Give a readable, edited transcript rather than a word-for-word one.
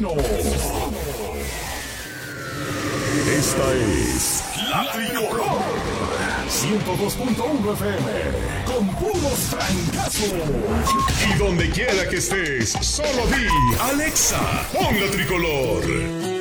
destino. Esta es La Tricolor 102.1 FM con puros francazos. Y donde quiera que estés, solo di Alexa, pon La Tricolor.